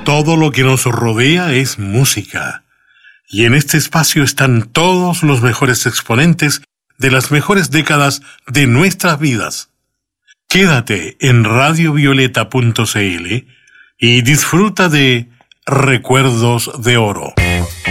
Todo lo que nos rodea es música. Y en este espacio están todos los mejores exponentes de las mejores décadas de nuestras vidas. Quédate en radiovioleta.cl y disfruta de Recuerdos de Oro.